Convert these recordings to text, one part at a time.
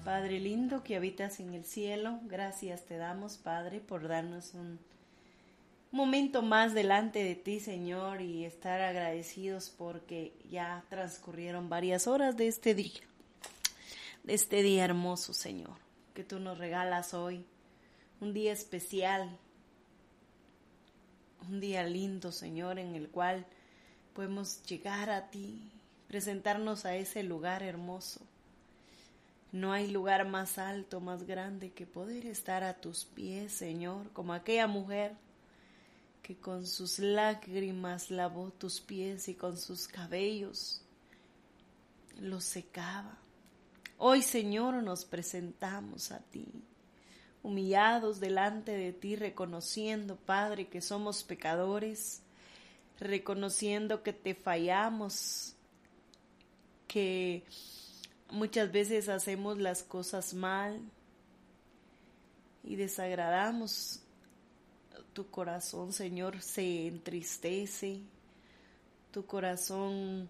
Padre lindo que habitas en el cielo, gracias te damos, Padre, por darnos un momento más delante de ti, Señor, y estar agradecidos porque ya transcurrieron varias horas de este día hermoso, Señor, que tú nos regalas hoy, un día especial, un día lindo, Señor, en el cual podemos llegar a ti, presentarnos a ese lugar hermoso. No hay lugar más alto, más grande que poder estar a tus pies, Señor, como aquella mujer que con sus lágrimas lavó tus pies y con sus cabellos los secaba. Hoy, Señor, nos presentamos a ti, humillados delante de ti, reconociendo, Padre, que somos pecadores, reconociendo que te fallamos, que muchas veces hacemos las cosas mal y desagradamos. Tu corazón, Señor, se entristece, tu corazón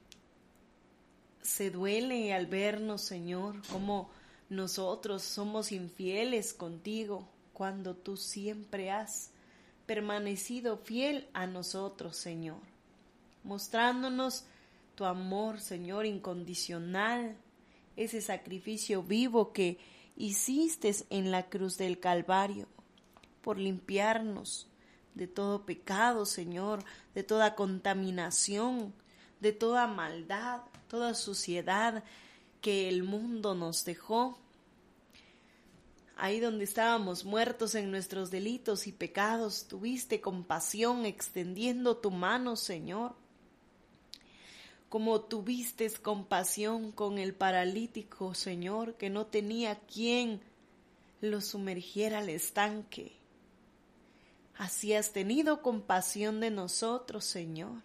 se duele al vernos, Señor, como nosotros somos infieles contigo cuando tú siempre has permanecido fiel a nosotros, Señor, mostrándonos tu amor, Señor, incondicional, ese sacrificio vivo que hiciste en la cruz del Calvario por limpiarnos de todo pecado, Señor, de toda contaminación, de toda maldad, toda suciedad que el mundo nos dejó. Ahí donde estábamos muertos en nuestros delitos y pecados, tuviste compasión extendiendo tu mano, Señor. Como tuviste compasión con el paralítico, Señor, que no tenía quien lo sumergiera al estanque. Así has tenido compasión de nosotros, Señor.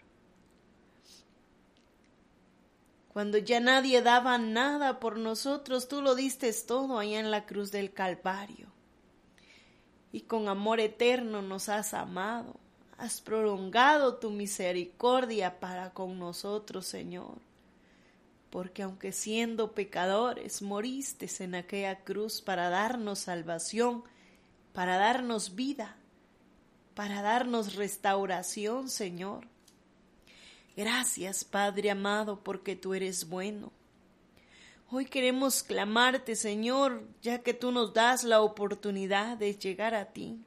Cuando ya nadie daba nada por nosotros, tú lo diste todo allá en la cruz del Calvario. Y con amor eterno nos has amado. Has prolongado tu misericordia para con nosotros, Señor. Porque aunque siendo pecadores, moriste en aquella cruz para darnos salvación, para darnos vida, para darnos restauración, Señor. Gracias, Padre amado, porque tú eres bueno. Hoy queremos clamarte, Señor, ya que tú nos das la oportunidad de llegar a ti.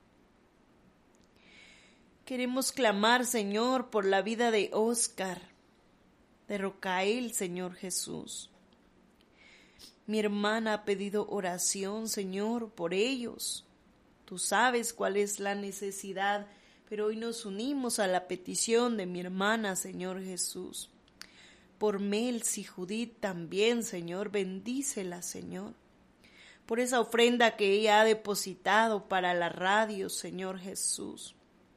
Queremos clamar, Señor, por la vida de Oscar, de Rocael, Señor Jesús. Mi hermana ha pedido oración, Señor, por ellos. Tú sabes cuál es la necesidad, pero hoy nos unimos a la petición de mi hermana, Señor Jesús. Por Melcy Judith también, Señor, bendícela, Señor. Por esa ofrenda que ella ha depositado para la radio, Señor Jesús.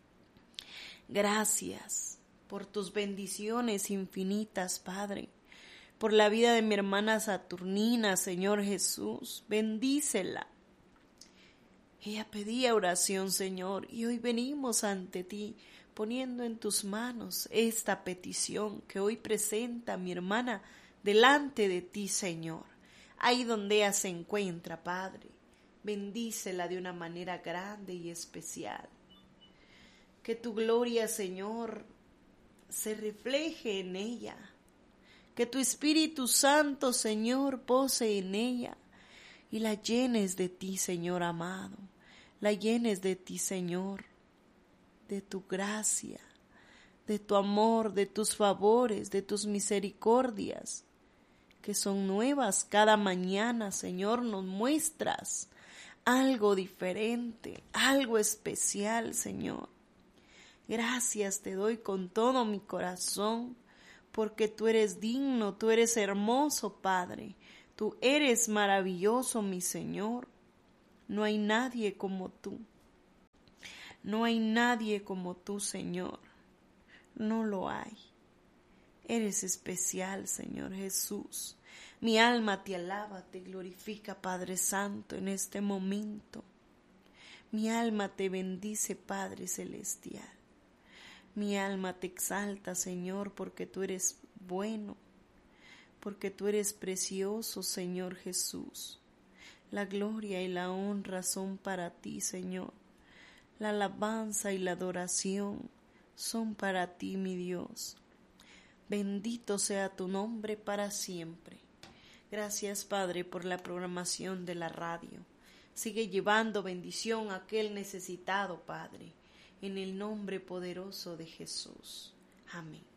Gracias por tus bendiciones infinitas, Padre. Por la vida de mi hermana Saturnina, Señor Jesús, bendícela. Ella pedía oración, Señor, y hoy venimos ante ti, poniendo en tus manos esta petición que hoy presenta mi hermana delante de ti, Señor. Ahí donde ella se encuentra, Padre, bendícela de una manera grande y especial. Que tu gloria, Señor, se refleje en ella. Que tu Espíritu Santo, Señor, pose en ella y la llenes de ti, Señor amado. La llenes de ti, Señor, de tu gracia, de tu amor, de tus favores, de tus misericordias, que son nuevas cada mañana, Señor, nos muestras algo diferente, algo especial, Señor. Gracias te doy con todo mi corazón, porque tú eres digno, tú eres hermoso, Padre, tú eres maravilloso, mi Señor. No hay nadie como tú. No hay nadie como tú, Señor. No lo hay. Eres especial, Señor Jesús. Mi alma te alaba, te glorifica, Padre Santo, en este momento. Mi alma te bendice, Padre Celestial. Mi alma te exalta, Señor, porque tú eres bueno, porque tú eres precioso, Señor Jesús. La gloria y la honra son para ti, Señor. La alabanza y la adoración son para ti, mi Dios. Bendito sea tu nombre para siempre. Gracias, Padre, por la programación de la radio. Sigue llevando bendición a aquel necesitado, Padre, en el nombre poderoso de Jesús. Amén.